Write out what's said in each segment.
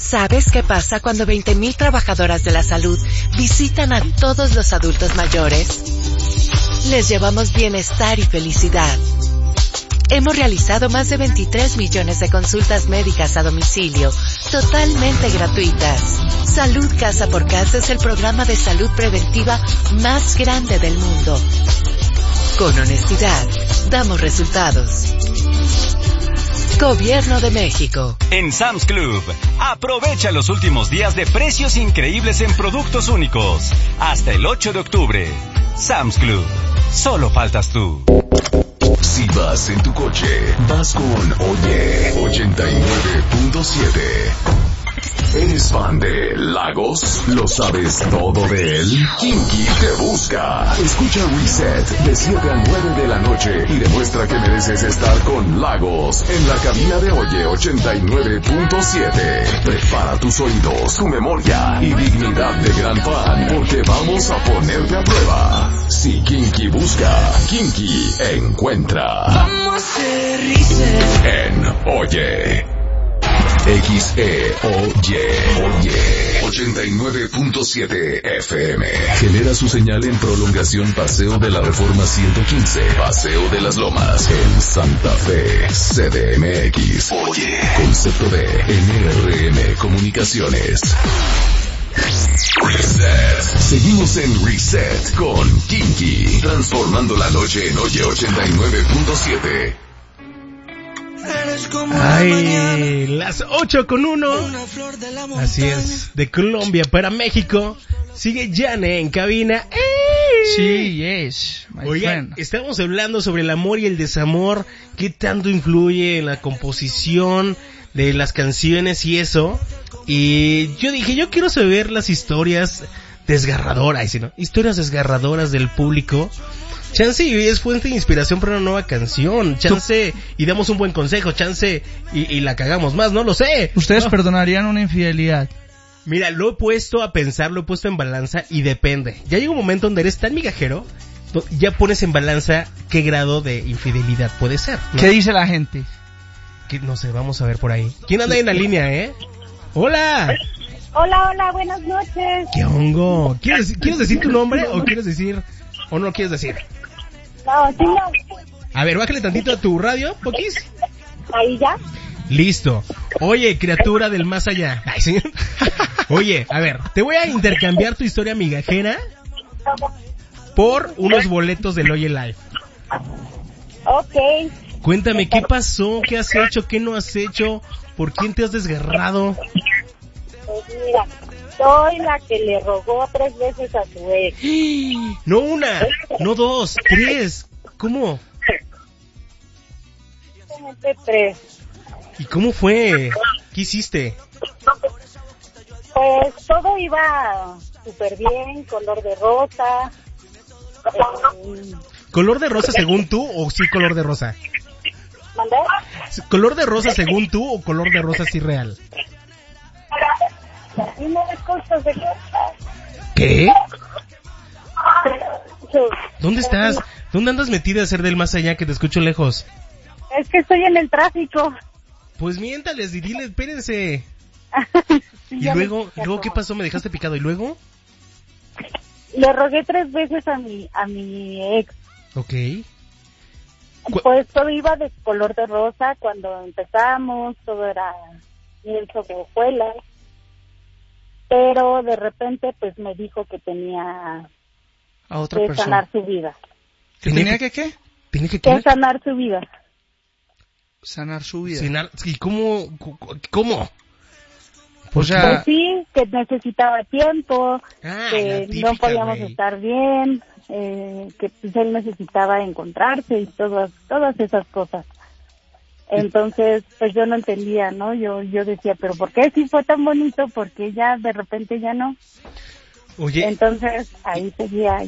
¿Sabes qué pasa cuando 20,000 trabajadoras de la salud visitan a todos los adultos mayores? Les llevamos bienestar y felicidad. Hemos realizado más de 23 millones de consultas médicas a domicilio, totalmente gratuitas. Salud Casa por Casa es el programa de salud preventiva más grande del mundo. Con honestidad, damos resultados. Gobierno de México. En Sam's Club, aprovecha los últimos días de precios increíbles en productos únicos. Hasta el 8 de octubre. Sam's Club. Solo faltas tú. Si vas en tu coche, vas con Oye 89.7. ¿Eres fan de Lagos? ¿Lo sabes todo de él? Kinky te busca. Escucha Reset de 7 a 9 de la noche y demuestra que mereces estar con Lagos en la cabina de Oye 89.7. Prepara tus oídos, tu memoria y dignidad de gran fan, porque vamos a ponerte a prueba. Si Kinky busca, Kinky encuentra. Vamos a hacer Reset En Oye. Oye 89.7 FM. Genera su señal en prolongación Paseo de la Reforma 115, Paseo de las Lomas, en Santa Fe, CDMX. Oye, concepto de NRM Comunicaciones. Reset. Seguimos en Reset con Kinky, transformando la noche en Oye 89.7. Ay, las 8:01. Así es, de Colombia para México. Sigue Jane en cabina. Sí, yes. Oigan, estamos hablando sobre el amor y el desamor. ¿Qué tanto influye en la composición de las canciones y eso? Y yo dije, yo quiero saber las historias desgarradoras, ¿no? Historias desgarradoras del público. Chance y es fuente de inspiración para una nueva canción. Chance y damos un buen consejo. Chance y la cagamos más, no lo sé. ¿Ustedes perdonarían una infidelidad? Mira, lo he puesto a pensar, lo he puesto en balanza y depende. Ya llega un momento donde eres tan migajero, ya pones en balanza qué grado de infidelidad puede ser, ¿no? ¿Qué dice la gente? Que no sé, vamos a ver por ahí. ¿Quién anda ahí en la línea, ¡Hola! Hola, buenas noches. ¿Qué hongo? ¿Quieres decir tu nombre o quieres decir o no lo quieres decir? No, sí, no. A ver, bájale tantito a tu radio, Poquis. Ahí ya. Listo. Oye, criatura del más allá. Ay, señor. Oye, a ver, te voy a intercambiar tu historia migajera por unos boletos del Oye Live. Ok. Cuéntame, ¿qué pasó? ¿Qué has hecho? ¿Qué no has hecho? ¿Por quién te has desgarrado? Pues mira, soy la que le rogó 3 veces a su ex. No una, no 2, 3. ¿Cómo? 3. ¿Y cómo fue? ¿Qué hiciste? Pues todo iba súper bien, color de rosa. ¿Color de rosa según tú o sí color de rosa? ¿Mandé? ¿Color de rosa según tú o color de rosa sí real? Y no me costas de cosas. ¿Qué? ¿Dónde estás? ¿Dónde andas metida a hacer del más allá que te escucho lejos? Es que estoy en el tráfico. Pues miéntales y dile, espérense. Sí, y luego, ¿qué pasó? ¿Me dejaste picado? ¿Y luego? Le rogué 3 veces a mi ex. Ok. Pues todo iba de color de rosa cuando empezamos, todo era miel sobre hojuelas. Pero de repente pues me dijo que tenía a otra que persona. sanar su vida. ¿Tenía que qué? ¿Tenía que qué? Que sanar su vida. Sanar su vida. ¿Y cómo? O sea, pues sí, que necesitaba tiempo, que típica, no podíamos güey. estar bien, que pues él necesitaba encontrarse y todas esas cosas. Entonces, pues yo no entendía, ¿no? Yo decía, pero ¿por qué si fue tan bonito? ¿Por qué ya de repente ya no? Oye. Entonces, ahí seguía.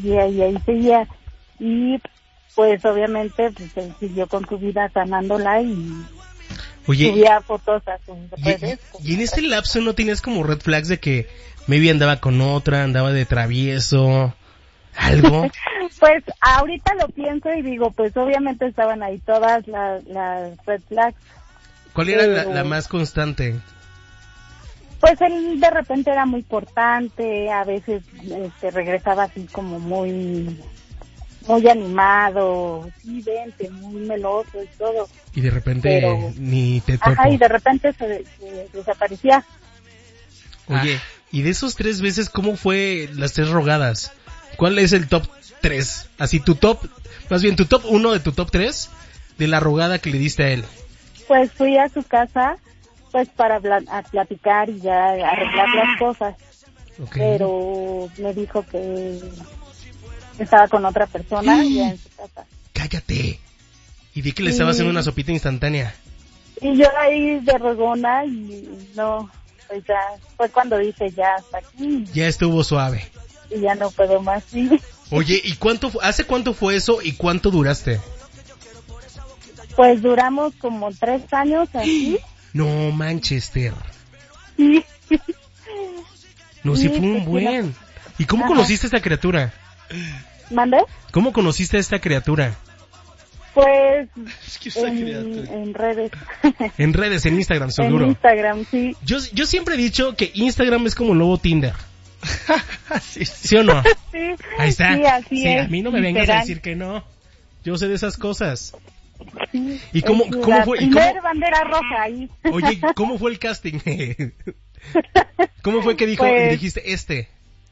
Y pues obviamente pues él siguió con su vida sanándola y subía fotos a sus redes. ¿Y en este lapso no tienes como red flags de que maybe andaba con otra, andaba de travieso, algo? Pues ahorita lo pienso y digo, pues obviamente estaban ahí todas las red flags. ¿Cuál era la más constante? Pues él de repente era muy cortante, a veces regresaba así como muy animado, sí, vente, muy meloso y todo. Y de repente ni te topo. Ajá, y de repente se desaparecía. Oye, y de esos 3 veces, ¿cómo fue las 3 rogadas? ¿Cuál es el top 3? Así tu top 1 de tu top 3 de la rogada que le diste a él. Pues fui a su casa, pues para platicar y ya arreglar las cosas. Okay. Pero me dijo que estaba con otra persona ya en su casa. ¡Cállate! Y vi que le estaba haciendo una sopita instantánea. Y yo ahí de rogona y no, pues ya fue cuando dije ya hasta aquí. Ya estuvo suave. Y ya no puedo más, sí. Oye, ¿y hace cuánto fue eso y cuánto duraste? Pues duramos como 3 años así. No, Manchester. Sí. No, sí fue un buen. ¿Y cómo conociste a esta criatura? ¿Mande? ¿Cómo conociste a esta criatura? Pues en redes. En redes, en Instagram, seguro. En Instagram, sí. Yo siempre he dicho que Instagram es como el nuevo Tinder. ¿Sí o no? Sí. Ahí está. Sí, así es. A mí no me vengas a decir que no. Yo sé de esas cosas. Sí. ¿Y cómo fue? Primer bandera roja ahí. Oye, ¿cómo fue el casting? ¿Cómo fue que dijiste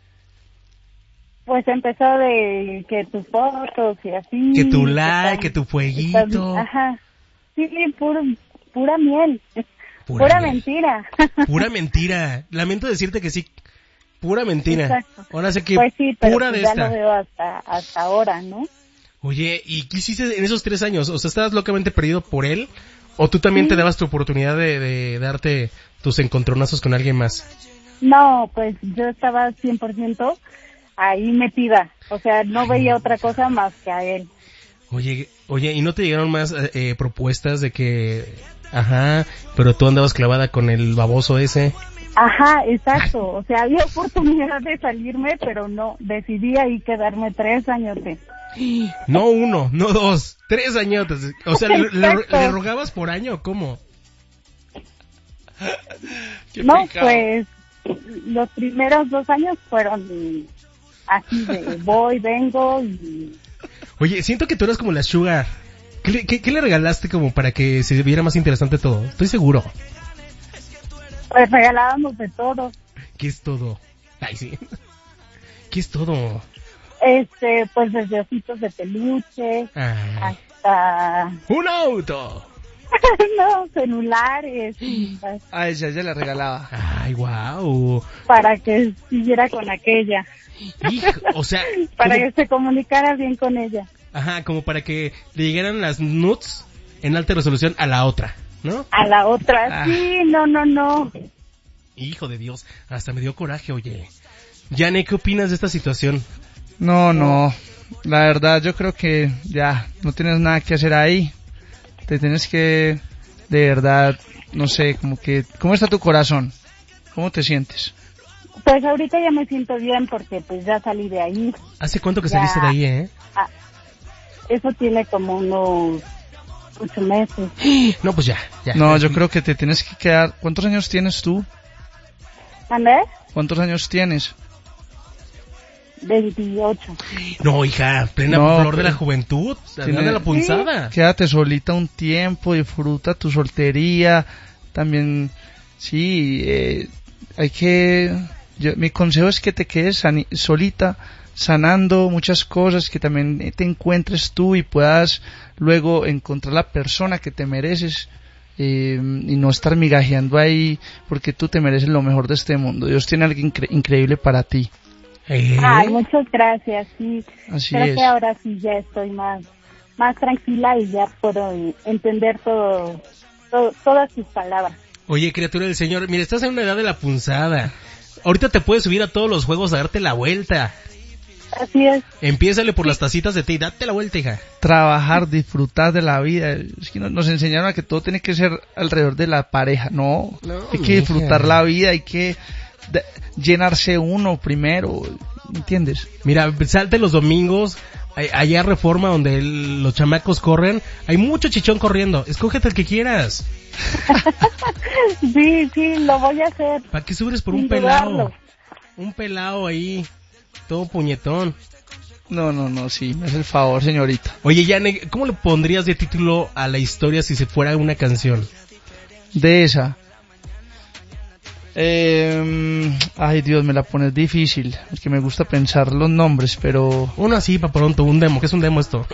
Pues empezó de que tus fotos y así. Que tu like, que tu fueguito. Ajá. Sí, pura miel. Pura mentira. Pura mentira. Lamento decirte que sí. Pura mentira. Exacto. Ahora sé que pues sí, pero pura de ya esta. lo veo hasta ahora, ¿no? Oye, ¿y qué hiciste en esos 3 años? O sea, ¿estabas locamente perdido por él? ¿O tú también te dabas tu oportunidad de darte tus encontronazos con alguien más? No, pues yo estaba 100% ahí metida. O sea, no veía otra cosa más que a él. Oye, ¿y no te llegaron más propuestas de que... Ajá, pero tú andabas clavada con el baboso ese? Ajá, exacto. O sea, había oportunidad de salirme, pero no. Decidí ahí quedarme 3 años. No 1, no 2, 3 añotes. O sea, ¿le rogabas por año o cómo? No, pues los primeros 2 años fueron así de voy, vengo y... Oye, siento que tú eras como la Sugar. ¿Qué le regalaste como para que se viera más interesante todo? Estoy seguro. Pues regalábamos de todo. ¿Qué es todo? Ay, sí. ¿Qué es todo? Pues desde ositos de peluche hasta... ¡Un auto! No, celulares. A ella le regalaba. Ay, wow. Para que siguiera con aquella. Hijo, o sea... para que se comunicara bien con ella. Ajá, como para que le llegaran las nudes en alta resolución a la otra, ¿no? A la otra, sí, no. Hijo de Dios, hasta me dio coraje, oye. Yane, ¿qué opinas de esta situación? No, la verdad yo creo que ya no tienes nada que hacer ahí. Te tienes que, de verdad, no sé, ¿cómo está tu corazón? ¿Cómo te sientes? Pues ahorita ya me siento bien porque pues ya salí de ahí. ¿Hace cuánto que saliste de ahí, Eso tiene como unos 8 meses. No, pues ya. No, yo creo que te tienes que quedar... ¿Cuántos años tienes tú? ¿Andrés? ¿Cuántos años tienes? 28. No, hija, plena flor de la juventud, de la punzada. Sí. Quédate solita un tiempo, disfruta tu soltería. También, sí, hay que... mi consejo es que te quedes solita, sanando muchas cosas, que también te encuentres tú y puedas luego encontrar la persona que te mereces. Y no estar migajeando ahí, porque tú te mereces lo mejor de este mundo. Dios tiene algo increíble para ti. Ay, muchas gracias, sí. Así creo es. que ahora sí ya estoy más tranquila y ya puedo entender todas sus palabras. Oye, criatura del Señor, mira, estás en una edad de la punzada. Ahorita te puedes subir a todos los juegos a darte la vuelta. Así es. Empiézale por las tacitas de té, date la vuelta, hija. Trabajar, disfrutar de la vida. Es que nos enseñaron a que todo tiene que ser alrededor de la pareja. No, hay que disfrutar la vida, hay que llenarse uno primero, ¿entiendes? Mira, salte los domingos allá Reforma, donde los chamacos corren, hay mucho chichón corriendo. Escógete el que quieras. Sí, lo voy a hacer. ¿Para qué subes por un Sin pelado? dudarlo. Un pelado ahí, todo puñetón. No, sí, me hace el favor, señorita. Oye, Yane, ¿cómo le pondrías de título a la historia si se fuera una canción? De esa. Ay, Dios, me la pones difícil. Es que me gusta pensar los nombres, pero... Uno así, para pronto, un demo. ¿Qué es un demo esto?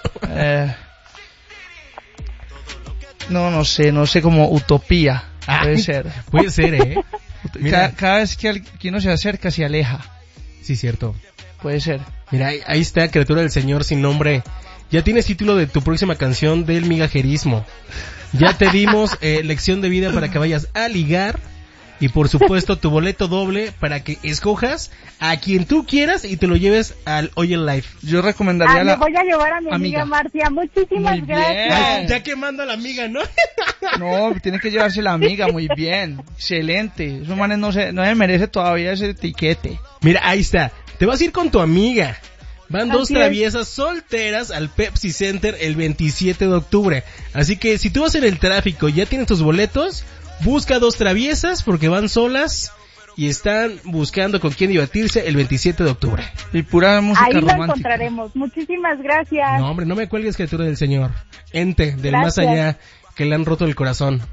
No sé, como Utopía. Puede ser. Puede ser, Mira. Cada vez que uno se acerca, se aleja. Sí, cierto. Puede ser. Mira, ahí está, Criatura del Señor sin nombre. Ya tienes título de tu próxima canción del migajerismo. Ya te dimos lección de vida para que vayas a ligar. Y por supuesto tu boleto doble para que escojas a quien tú quieras y te lo lleves al Oye Live. Yo recomendaría le voy a llevar a mi amiga Marcia. Muchísimas muy gracias. Bien. Ya quemando a la amiga, ¿no? No, tiene que llevarse la amiga, muy bien. Excelente. Esos manes no se merece todavía ese etiquete. Mira, ahí está. Te vas a ir con tu amiga. Van dos Así traviesas solteras al Pepsi Center el 27 de octubre. Así que si tú vas en el tráfico y ya tienes tus boletos, busca dos traviesas porque van solas y están buscando con quién divertirse el 27 de octubre. Y pura música romántica. Ahí lo encontraremos. Muchísimas gracias. No, hombre, no me cuelgues, Criatura del Señor. Ente del más allá que le han roto el corazón.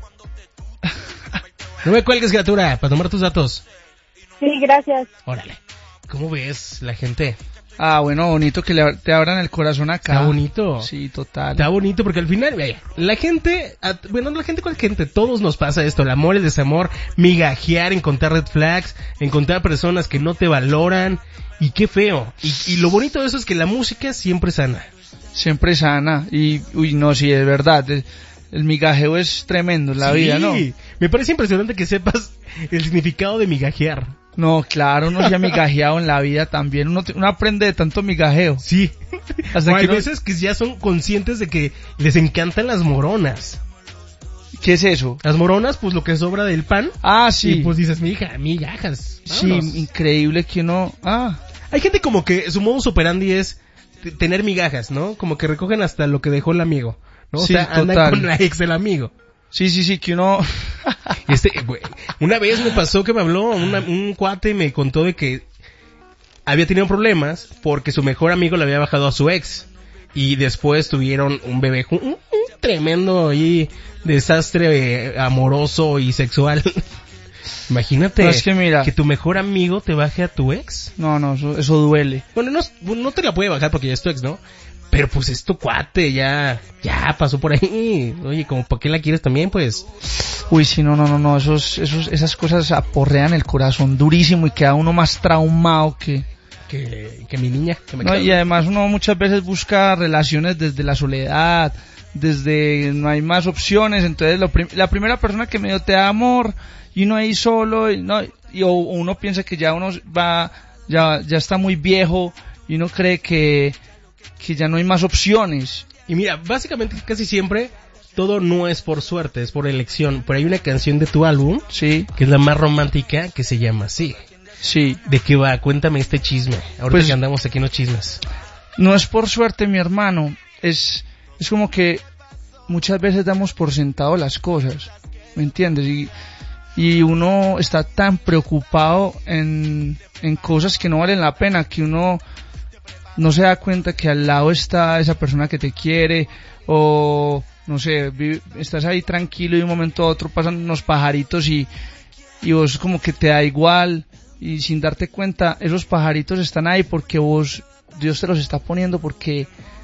No me cuelgues, criatura, para tomar tus datos. Sí, gracias. Órale. ¿Cómo ves la gente? Ah, bueno, bonito que te abran el corazón acá. Está bonito. Sí, total. Está bonito porque al final, la gente, ¿cuál gente? Todos nos pasa esto, el amor, el desamor, migajear, encontrar red flags, encontrar personas que no te valoran, y qué feo. Y lo bonito de eso es que la música siempre sana. Siempre sana, y, no, sí, es verdad, el migajeo es tremendo en la vida, ¿no? Me parece impresionante que sepas el significado de migajear. No, claro, uno se ha migajeado en la vida también, uno aprende de tanto migajeo. Sí. Hasta hay veces que ya son conscientes de que les encantan las moronas. ¿Qué es eso? Las moronas, pues lo que sobra del pan. Ah, sí. Y pues dices, migajas. Sí, increíble que uno... Hay gente como que su modus operandi es tener migajas, ¿no? Como que recogen hasta lo que dejó el amigo, ¿no? Sí, o sea, andan con la ex del amigo. Sí, que uno... Una vez me pasó que me habló un cuate y me contó de que había tenido problemas porque su mejor amigo le había bajado a su ex y después tuvieron un bebé, un tremendo ahí desastre amoroso y sexual. Imagínate es que, mira, que tu mejor amigo te baje a tu ex. No, eso duele. Bueno, no te la puede bajar porque ya es tu ex, ¿no? Pero pues es tu cuate, ya pasó por ahí. Oye, como ¿para qué la quieres también, pues? Uy, sí, no, esas cosas aporrean el corazón durísimo y queda uno más traumado que mi niña. Y además uno muchas veces busca relaciones desde la soledad, desde no hay más opciones, entonces la primera persona que medio te da amor y uno ahí solo, o uno piensa que ya uno ya está muy viejo y uno cree que ya no hay más opciones. Y mira, básicamente casi siempre todo no es por suerte, es por elección. Pero hay una canción de tu álbum, sí, que es la más romántica, que se llama así. Sí. ¿De qué va? Cuéntame este chisme. Ahorita pues, que andamos aquí en los chismes. No es por suerte, mi hermano. Es como que muchas veces damos por sentado las cosas, ¿me entiendes? Y uno está tan preocupado en cosas que no valen la pena que uno no se da cuenta que al lado está esa persona que te quiere, o no sé, estás ahí tranquilo y de un momento a otro pasan unos pajaritos y vos como que te da igual, y sin darte cuenta esos pajaritos están ahí porque Dios te los está poniendo porque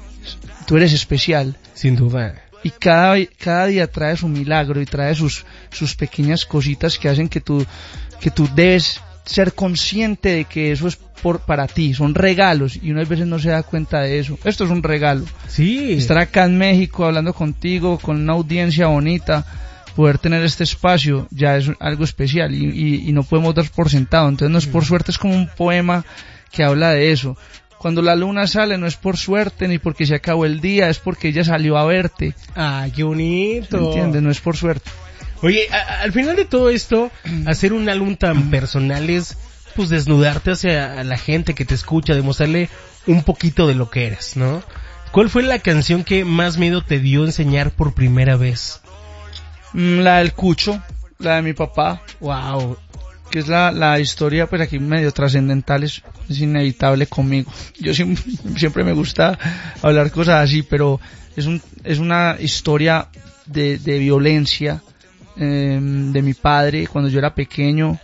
tú eres especial. Sin duda. Y cada día trae su milagro y trae sus pequeñas cositas que hacen que tú debes ser consciente de que eso es para ti, son regalos, y uno a veces no se da cuenta de eso. Esto es un regalo. Sí. Estar acá en México hablando contigo, con una audiencia bonita, poder tener este espacio ya es algo especial y no podemos dar por sentado. Entonces no es por suerte, es como un poema que habla de eso. Cuando la luna sale no es por suerte ni porque se acabó el día, es porque ella salió a verte. ¡Ay, qué bonito! ¿Me entiendes? No es por suerte. Oye, al final de todo esto, hacer un álbum tan personal es pues desnudarte hacia la gente que te escucha, demostrarle un poquito de lo que eres, ¿no? ¿Cuál fue la canción que más miedo te dio enseñar por primera vez? La del Cucho, la de mi papá. Wow. Que es la historia, pues aquí medio trascendental, es inevitable conmigo. Yo siempre me gusta hablar cosas así, pero es una historia de violencia de mi padre cuando yo era pequeño,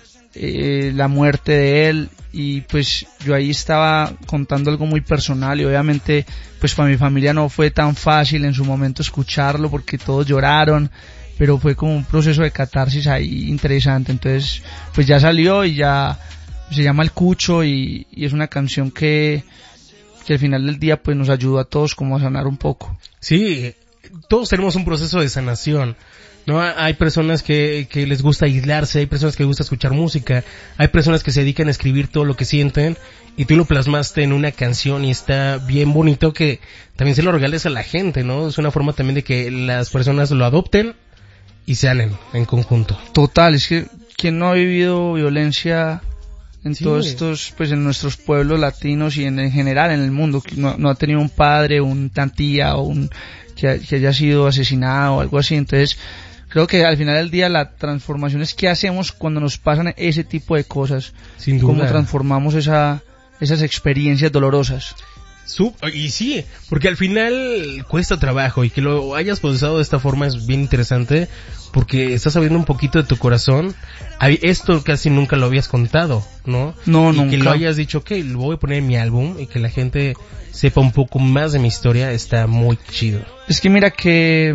la muerte de él, y pues yo ahí estaba contando algo muy personal, y obviamente pues para mi familia no fue tan fácil en su momento escucharlo porque todos lloraron, pero fue como un proceso de catarsis ahí interesante. Entonces pues ya salió y ya se llama El Cucho, y es una canción que al final del día pues nos ayudó a todos como a sanar un poco. Sí, todos tenemos un proceso de sanación, ¿no? Hay personas que les gusta aislarse, hay personas que les gusta escuchar música, hay personas que se dedican a escribir todo lo que sienten, y tú lo plasmaste en una canción y está bien bonito que también se lo regales a la gente, ¿no? Es una forma también de que las personas lo adopten y sanen en conjunto. Total, es que ¿quién no ha vivido violencia en todos estos, pues en nuestros pueblos latinos y en general en el mundo? No ha tenido un padre, una tía o que haya sido asesinado o algo así. Entonces creo que al final del día la transformación es qué hacemos cuando nos pasan ese tipo de cosas. Sin duda. Cómo transformamos esas experiencias dolorosas. Y sí, porque al final cuesta trabajo, y que lo hayas procesado de esta forma es bien interesante, porque estás abriendo un poquito de tu corazón. Esto casi nunca lo habías contado, ¿no? No, y nunca. Que lo hayas dicho, ok, lo voy a poner en mi álbum, y que la gente sepa un poco más de mi historia, está muy chido. Es que mira que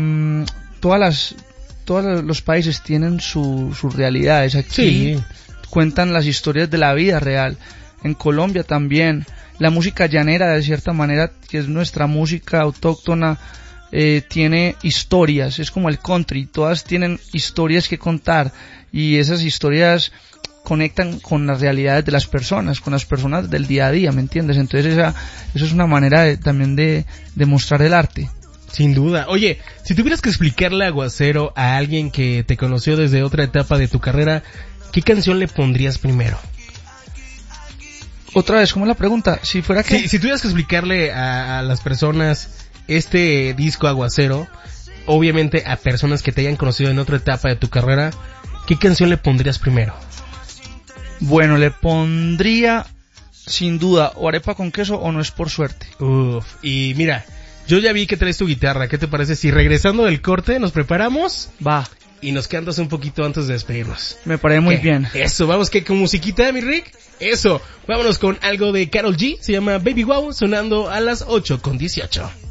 todos los países tienen sus realidades. Aquí cuentan las historias de la vida real. En Colombia también. La música llanera, de cierta manera, que es nuestra música autóctona, tiene historias, es como el country, todas tienen historias que contar, y esas historias conectan con las realidades de las personas, con las personas del día a día, ¿me entiendes? Entonces eso es una manera también de mostrar el arte. Sin duda. Oye, si tuvieras que explicarle Aguacero a alguien que te conoció desde otra etapa de tu carrera, ¿qué canción le pondrías primero? Otra vez, ¿cómo es la pregunta? Si fuera que... Si tuvieras que explicarle a las personas este disco Aguacero, obviamente a personas que te hayan conocido en otra etapa de tu carrera, ¿qué canción le pondrías primero? Bueno, le pondría, sin duda, o Arepa con Queso o No es por Suerte. Y mira, yo ya vi que traes tu guitarra. ¿Qué te parece si regresando del corte nos preparamos? Va. Y nos cantas un poquito antes de despedirnos. Me parece muy bien. Eso, vamos que con musiquita, mi Rick. Eso, vámonos con algo de Karol G, se llama Baby Wow, sonando a las 8:18.